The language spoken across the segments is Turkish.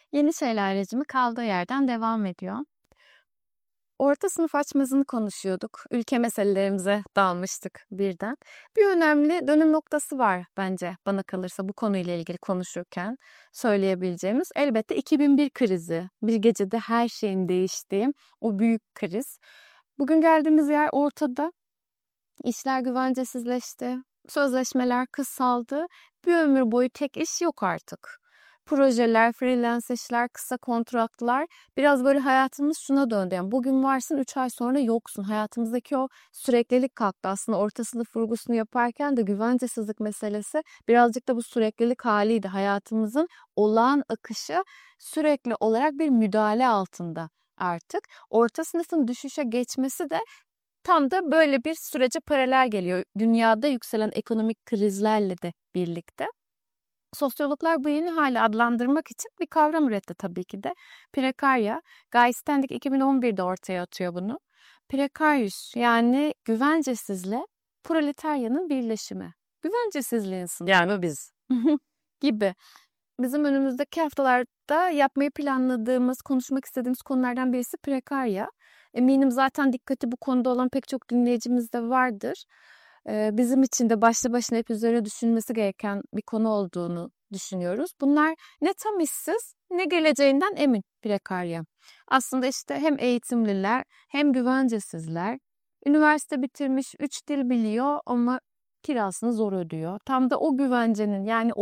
Yeni şeyler rejimi kaldığı yerden devam ediyor. Orta sınıf açmazını konuşuyorduk. Ülke meselelerimize dalmıştık birden. Bir önemli dönüm noktası var bence bana kalırsa bu konuyla ilgili konuşurken söyleyebileceğimiz. Elbette 2001 krizi. Bir gecede her şeyin değiştiği o büyük kriz. Bugün geldiğimiz yer ortada. İşler güvencesizleşti. Sözleşmeler kısaldı. Bir ömür boyu tek iş yok artık. Projeler, freelance işler, kısa kontratlar biraz böyle hayatımız şuna döndü. Yani bugün varsın 3 ay sonra yoksun. Hayatımızdaki o süreklilik kalktı. Aslında orta sınıf vurgusunu yaparken de güvencesizlik meselesi birazcık da bu süreklilik haliydi. Hayatımızın olağan akışı sürekli olarak bir müdahale altında artık. Orta sınıfın düşüşe geçmesi de tam da böyle bir sürece paralel geliyor. Dünyada yükselen ekonomik krizlerle de birlikte. Sosyologlar bu yeni hali adlandırmak için bir kavram üretti tabii ki de. Prekarya. Guy Standing 2011'de ortaya atıyor bunu. Prekarius yani güvencesizle proletaryanın birleşimi. Güvencesizliğin sınırı Yani biz. gibi. Bizim önümüzdeki haftalarda yapmayı planladığımız, konuşmak istediğimiz konulardan birisi prekarya. Eminim zaten dikkati bu konuda olan pek çok dinleyicimiz de vardır. Bizim için de başlı başına hep üzerine düşünmesi gereken bir konu olduğunu düşünüyoruz. Bunlar ne tam işsiz ne geleceğinden emin prekarya. Aslında işte hem eğitimliler hem güvencesizler. Üniversite bitirmiş, 3 dil biliyor ama kirasını zor ödüyor. Tam da o güvencenin yani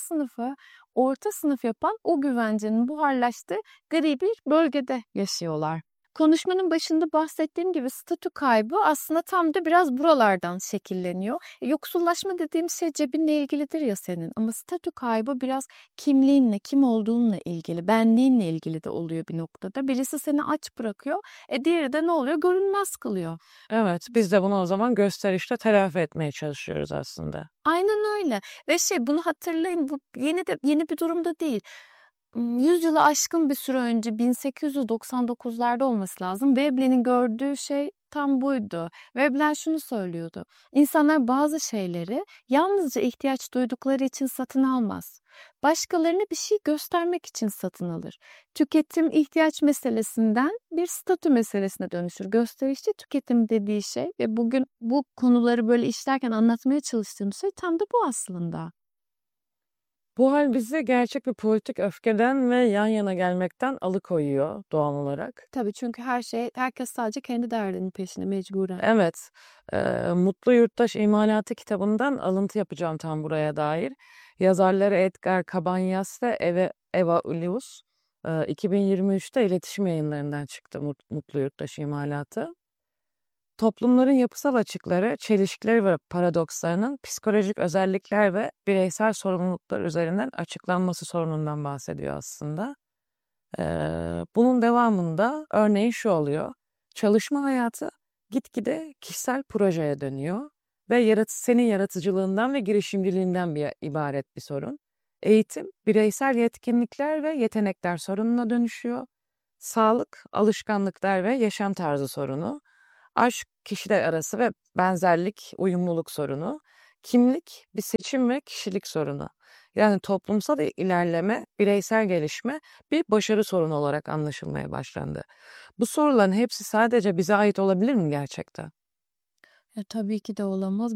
orta sınıf yapan o güvencenin buharlaştığı gri bir bölgede yaşıyorlar. Konuşmanın başında bahsettiğim gibi statü kaybı aslında tam da biraz buralardan şekilleniyor. Yoksullaşma dediğim şey cebinle ilgilidir ya senin ama statü kaybı biraz kimliğinle, kim olduğunla ilgili, benliğinle ilgili de oluyor bir noktada. Birisi seni aç bırakıyor, diğeri de ne oluyor? Görünmez kılıyor. Evet, biz de bunu o zaman gösterişle telafi etmeye çalışıyoruz aslında. Aynen öyle ve bunu hatırlayın bu yeni bir durumda değil. 100 yılı aşkın bir süre önce 1899'larda olması lazım. Veblen'in gördüğü şey tam buydu. Veblen şunu söylüyordu. İnsanlar bazı şeyleri yalnızca ihtiyaç duydukları için satın almaz. Başkalarına bir şey göstermek için satın alır. Tüketim ihtiyaç meselesinden bir statü meselesine dönüşür. Gösterişçi tüketim dediği şey ve bugün bu konuları böyle işlerken anlatmaya çalıştığım şey tam da bu aslında. Bu hal bizi gerçek bir politik öfkeden ve yan yana gelmekten alıkoyuyor doğal olarak. Tabii çünkü herkes sadece kendi derdinin peşinde mecburen. Evet, Mutlu Yurttaş İmalatı kitabından alıntı yapacağım tam buraya dair. Yazarları Edgar Cabañas ve Eva Ulius 2023'te iletişim yayınlarından çıktı Mutlu Yurttaş İmalatı. Toplumların yapısal açıkları, çelişkileri ve paradokslarının psikolojik özellikler ve bireysel sorumluluklar üzerinden açıklanması sorunundan bahsediyor aslında. Bunun devamında örneğin şu oluyor. Çalışma hayatı gitgide kişisel projeye dönüyor ve senin yaratıcılığından ve girişimciliğinden ibaret bir sorun. Eğitim, bireysel yetkinlikler ve yetenekler sorununa dönüşüyor. Sağlık, alışkanlıklar ve yaşam tarzı sorunu. Aşk, kişiler arası ve benzerlik, uyumluluk sorunu. Kimlik, bir seçim ve kişilik sorunu. Yani toplumsal ilerleme, bireysel gelişme bir başarı sorunu olarak anlaşılmaya başlandı. Bu soruların hepsi sadece bize ait olabilir mi gerçekten? Tabii ki de olamaz.